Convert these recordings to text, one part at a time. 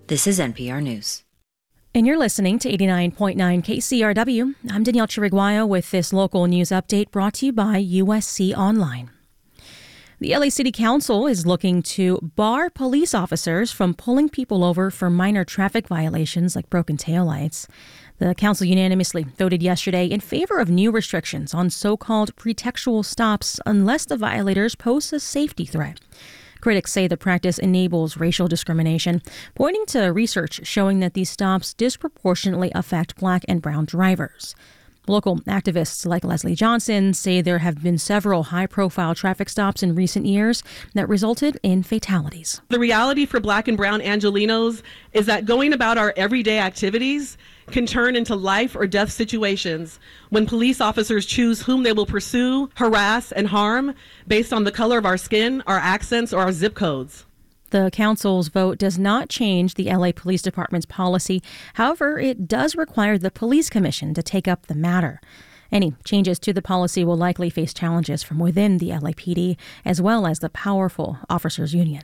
This is NPR News. And you're listening to 89.9 KCRW. I'm Danielle Chiriguayo with this local news update brought to you by USC Online. The LA City Council is looking to bar police officers from pulling people over for minor traffic violations like broken taillights. The council unanimously voted yesterday in favor of new restrictions on so-called pretextual stops unless the violators pose a safety threat. Critics say the practice enables racial discrimination, pointing to research showing that these stops disproportionately affect Black and brown drivers. Local activists like Leslie Johnson say there have been several high-profile traffic stops in recent years that resulted in fatalities. The reality for Black and brown Angelenos is that going about our everyday activities can turn into life or death situations when police officers choose whom they will pursue, harass, and harm based on the color of our skin, our accents, or our zip codes. The council's vote does not change the LA Police Department's policy. However, it does require the Police Commission to take up the matter. Any changes to the policy will likely face challenges from within the LAPD, as well as the powerful officers' union.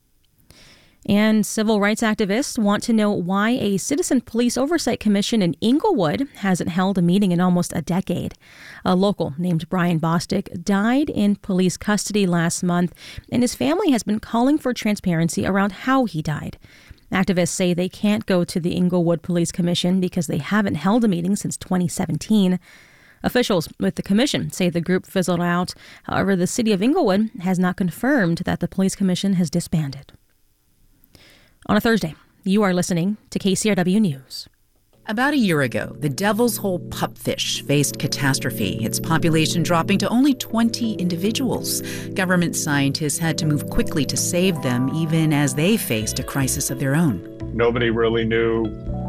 And civil rights activists want to know why a Citizen Police Oversight Commission in Inglewood hasn't held a meeting in almost a decade. A local named Brian Bostic died in police custody last month, and his family has been calling for transparency around how he died. Activists say they can't go to the Inglewood Police Commission because they haven't held a meeting since 2017. Officials with the commission say the group fizzled out. However, the city of Inglewood has not confirmed that the police commission has disbanded. On a Thursday, you are listening to KCRW News. About a year ago, the Devil's Hole pupfish faced catastrophe, its population dropping to only 20 individuals. Government scientists had to move quickly to save them, even as they faced a crisis of their own. Nobody really knew,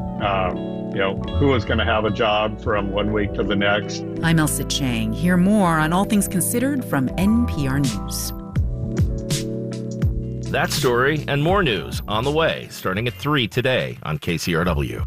who was going to have a job from one week to the next. I'm Elsa Chang. Hear more on All Things Considered from NPR News. That story and more news on the way, starting at 3 today on KCRW.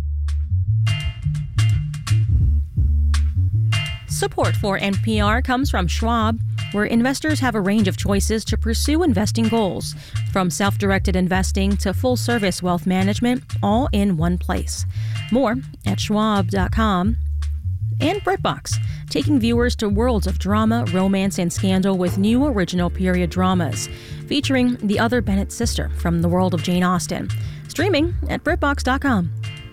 Support for NPR comes from Schwab, where investors have a range of choices to pursue investing goals, from self-directed investing to full-service wealth management, all in one place. More at schwab.com. And BritBox, taking viewers to worlds of drama, romance, and scandal with new original period dramas, featuring the other Bennett sister from the world of Jane Austen. Streaming at BritBox.com.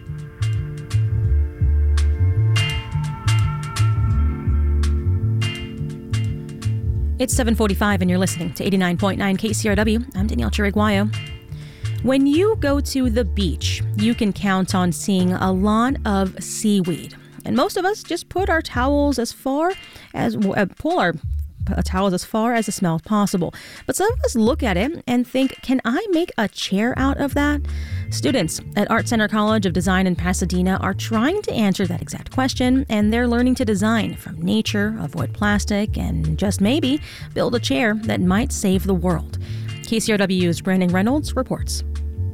It's 7:45 and you're listening to 89.9 KCRW. I'm Danielle Chiriguayo. When you go to the beach, you can count on seeing a lot of seaweed. And most of us just put our towels as far as pull our towels as far as the smell possible. But some of us look at it and think, can I make a chair out of that? Students at Art Center College of Design in Pasadena are trying to answer that exact question, and they're learning to design from nature, avoid plastic, and just maybe build a chair that might save the world. KCRW's Brandon Reynolds reports.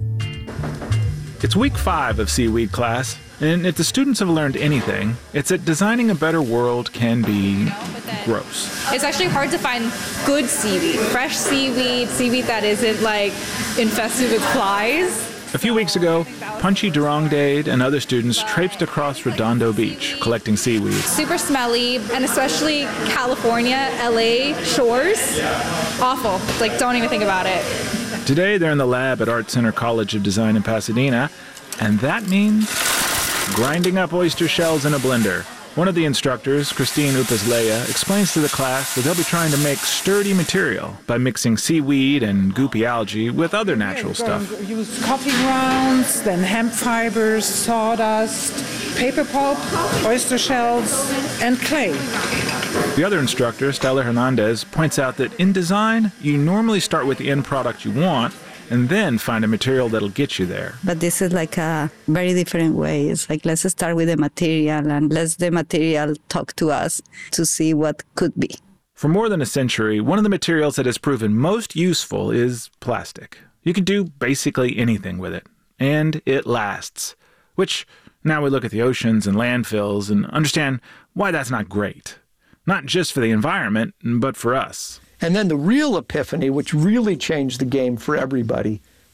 It's week 5 of Seaweed class. And if the students have learned anything, it's that designing a better world can be gross. It's actually hard to find good seaweed, fresh seaweed, seaweed that isn't infested with flies. A few weeks ago, Punchy Durongdade and other students traipsed across Redondo Beach collecting seaweed. Super smelly, and especially California, LA shores. Awful. Don't even think about it. Today, they're in the lab at Art Center College of Design in Pasadena, and that means grinding up oyster shells in a blender. One of the instructors, Christine Upazleya, explains to the class that they'll be trying to make sturdy material by mixing seaweed and goopy algae with other natural stuff. Use coffee grounds, then hemp fibers, sawdust, paper pulp, oyster shells, and clay. The other instructor, Stella Hernandez, points out that in design, you normally start with the end product you want, and then find a material that'll get you there. But this is a very different way. It's let's start with the material and let the material talk to us to see what could be. For more than a century, one of the materials that has proven most useful is plastic. You can do basically anything with it, and it lasts. Which, now we look at the oceans and landfills and understand why that's not great. Not just for the environment, but for us. And then the real epiphany, which really changed the game for everybody,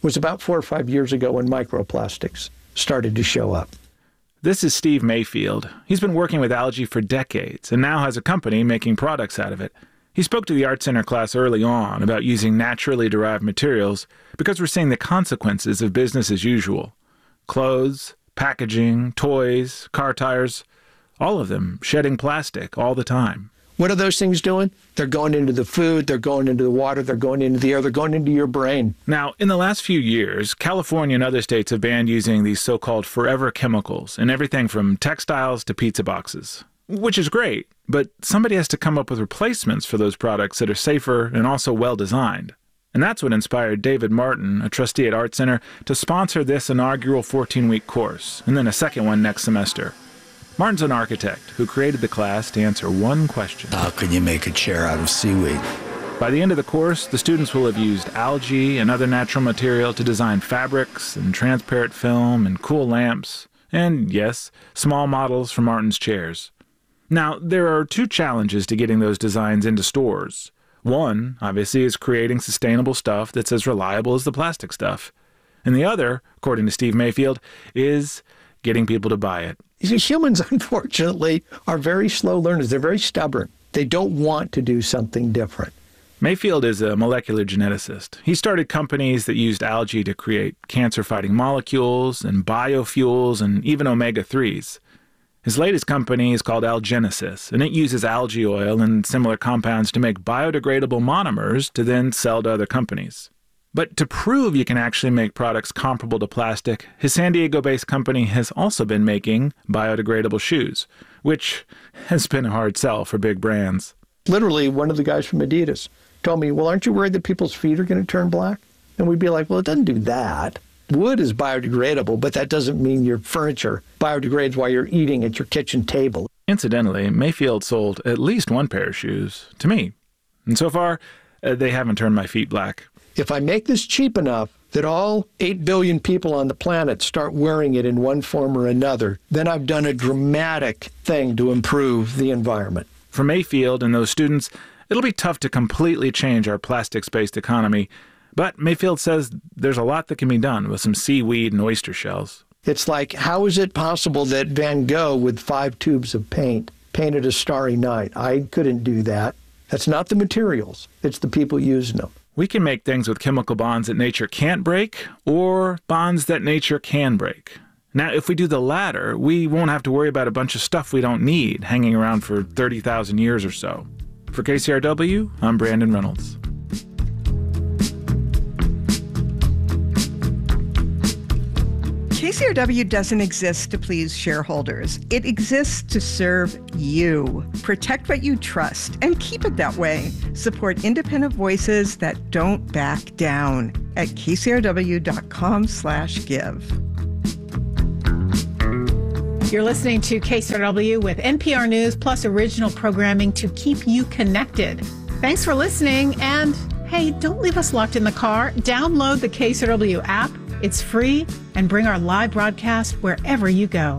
was about 4 or 5 years ago when microplastics started to show up. This is Steve Mayfield. He's been working with algae for decades and now has a company making products out of it. He spoke to the Art Center class early on about using naturally derived materials because we're seeing the consequences of business as usual. Clothes, packaging, toys, car tires, all of them shedding plastic all the time. What are those things doing? They're going into the food, they're going into the water, they're going into the air, they're going into your brain. Now, in the last few years, California and other states have banned using these so-called forever chemicals in everything from textiles to pizza boxes, which is great, but somebody has to come up with replacements for those products that are safer and also well-designed. And that's what inspired David Martin, a trustee at Art Center, to sponsor this inaugural 14-week course, and then a second one next semester. Martin's an architect who created the class to answer one question. How can you make a chair out of seaweed? By the end of the course, the students will have used algae and other natural material to design fabrics and transparent film and cool lamps, and, yes, small models for Martin's chairs. Now, there are 2 challenges to getting those designs into stores. One, obviously, is creating sustainable stuff that's as reliable as the plastic stuff. And the other, according to Steve Mayfield, is getting people to buy it. Humans, unfortunately, are very slow learners. They're very stubborn. They don't want to do something different. Mayfield is a molecular geneticist. He started companies that used algae to create cancer-fighting molecules and biofuels and even omega-3s. His latest company is called Algenesis, and it uses algae oil and similar compounds to make biodegradable monomers to then sell to other companies. But to prove you can actually make products comparable to plastic, his San Diego-based company has also been making biodegradable shoes, which has been a hard sell for big brands. Literally, one of the guys from Adidas told me, well, aren't you worried that people's feet are going to turn black? And we'd be like, well, it doesn't do that. Wood is biodegradable, but that doesn't mean your furniture biodegrades while you're eating at your kitchen table. Incidentally, Mayfield sold at least one pair of shoes to me. And so far, they haven't turned my feet black. If I make this cheap enough that all 8 billion people on the planet start wearing it in one form or another, then I've done a dramatic thing to improve the environment. For Mayfield and those students, it'll be tough to completely change our plastics-based economy, but Mayfield says there's a lot that can be done with some seaweed and oyster shells. It's like, how is it possible that Van Gogh, with 5 tubes of paint, painted a starry night? I couldn't do that. That's not the materials. It's the people using them. We can make things with chemical bonds that nature can't break, or bonds that nature can break. Now, if we do the latter, we won't have to worry about a bunch of stuff we don't need hanging around for 30,000 years or so. For KCRW, I'm Brandon Reynolds. KCRW doesn't exist to please shareholders. It exists to serve you. Protect what you trust and keep it that way. Support independent voices that don't back down at kcrw.com/give. You're listening to KCRW with NPR News plus original programming to keep you connected. Thanks for listening, and hey, don't leave us locked in the car. Download the KCRW app. It's free, and bring our live broadcast wherever you go.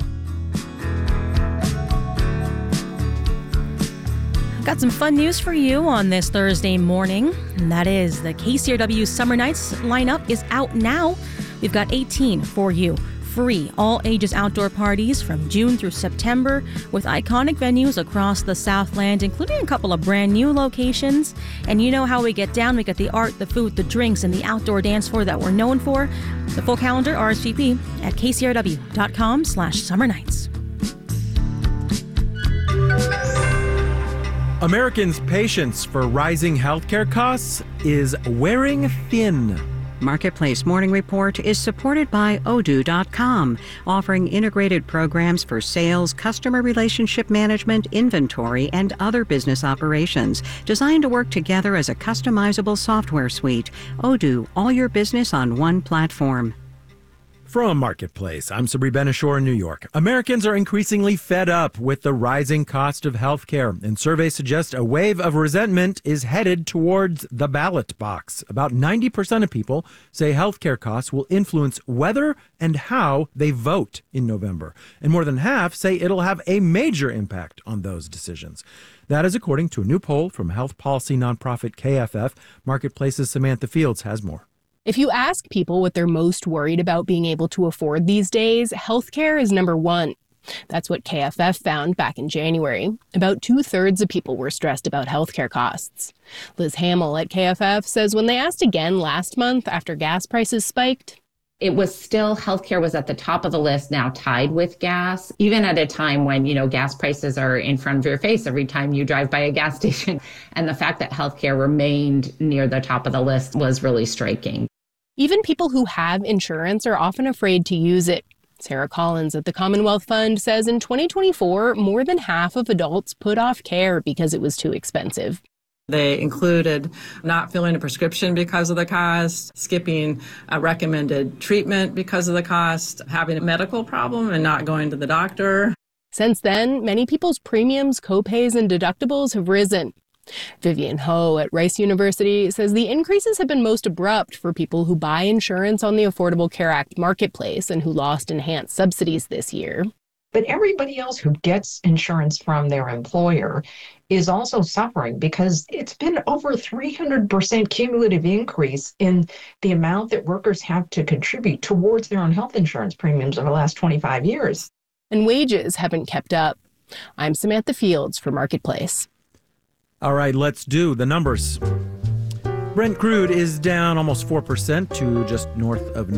I've got some fun news for you on this Thursday morning, and that is the KCRW Summer Nights lineup is out now. We've got 18 for you. Free all-ages outdoor parties from June through September with iconic venues across the Southland, including a couple of brand new locations. And you know how we get down. We got the art, the food, the drinks, and the outdoor dance floor that we're known for. The full calendar, RSVP at kcrw.com/summer nights. Americans' patience for rising healthcare costs is wearing thin. Marketplace Morning Report is supported by Odoo.com, offering integrated programs for sales, customer relationship management, inventory, and other business operations, designed to work together as a customizable software suite. Odoo, all your business on one platform. From Marketplace, I'm Sabri Ben-Achour in New York. Americans are increasingly fed up with the rising cost of health care, and surveys suggest a wave of resentment is headed towards the ballot box. About 90% of people say health care costs will influence whether and how they vote in November, and more than half say it'll have a major impact on those decisions. That is according to a new poll from health policy nonprofit KFF. Marketplace's Samantha Fields has more. If you ask people what they're most worried about being able to afford these days, healthcare is number one. That's what KFF found back in January. About 2/3 of people were stressed about healthcare costs. Liz Hamill at KFF says when they asked again last month after gas prices spiked, it was still, healthcare was at the top of the list, now tied with gas, even at a time when, gas prices are in front of your face every time you drive by a gas station. And the fact that healthcare remained near the top of the list was really striking. Even people who have insurance are often afraid to use it. Sarah Collins at the Commonwealth Fund says in 2024, more than half of adults put off care because it was too expensive. They included not filling a prescription because of the cost, skipping a recommended treatment because of the cost, having a medical problem and not going to the doctor. Since then, many people's premiums, copays, and deductibles have risen. Vivian Ho at Rice University says the increases have been most abrupt for people who buy insurance on the Affordable Care Act marketplace and who lost enhanced subsidies this year. But everybody else who gets insurance from their employer is also suffering because it's been over 300% cumulative increase in the amount that workers have to contribute towards their own health insurance premiums over the last 25 years. And wages haven't kept up. I'm Samantha Fields for Marketplace. All right, let's do the numbers. Brent crude is down almost 4% to just north of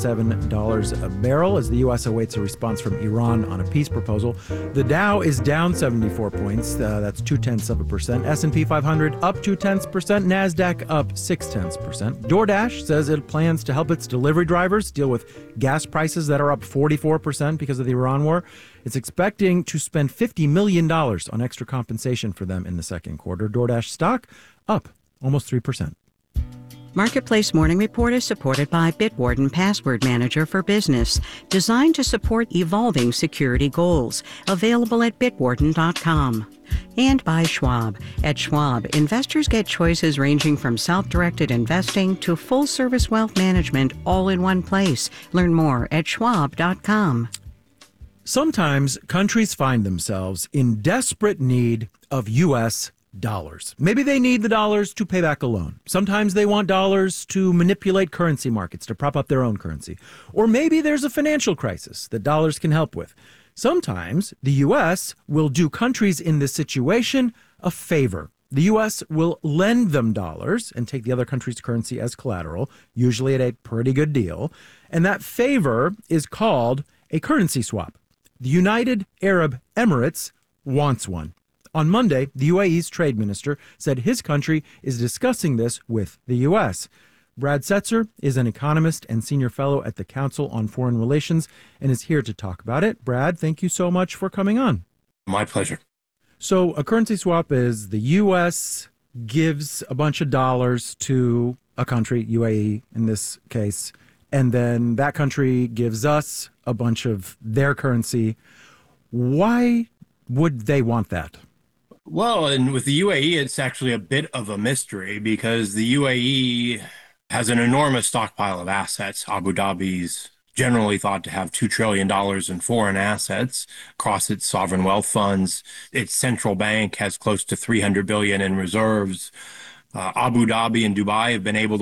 $97 a barrel as the U.S. awaits a response from Iran on a peace proposal. The Dow is down 74 points. That's 0.2%. S&P 500 up 0.2%. NASDAQ up 0.6%. DoorDash says it plans to help its delivery drivers deal with gas prices that are up 44% because of the Iran war. It's expecting to spend $50 million on extra compensation for them in the second quarter. DoorDash stock up almost 3%. Marketplace Morning Report is supported by Bitwarden Password Manager for Business, designed to support evolving security goals. Available at bitwarden.com. And by Schwab. At Schwab, investors get choices ranging from self-directed investing to full-service wealth management all in one place. Learn more at schwab.com. Sometimes countries find themselves in desperate need of U.S. dollars. Maybe they need the dollars to pay back a loan. Sometimes they want dollars to manipulate currency markets to prop up their own currency. Or maybe there's a financial crisis that dollars can help with. Sometimes the U.S. will do countries in this situation a favor. The U.S. will lend them dollars and take the other country's currency as collateral, usually at a pretty good deal. And that favor is called a currency swap. The United Arab Emirates wants one. On Monday, the UAE's trade minister said his country is discussing this with the U.S. Brad Setzer is an economist and senior fellow at the Council on Foreign Relations and is here to talk about it. Brad, thank you so much for coming on. My pleasure. So a currency swap is the U.S. gives a bunch of dollars to a country, UAE in this case, and then that country gives us a bunch of their currency. Why would they want that? Well, and with the UAE, it's actually a bit of a mystery because the UAE has an enormous stockpile of assets. Abu Dhabi's generally thought to have $2 trillion in foreign assets across its sovereign wealth funds. Its central bank has close to $300 billion in reserves. Abu Dhabi and Dubai have been able to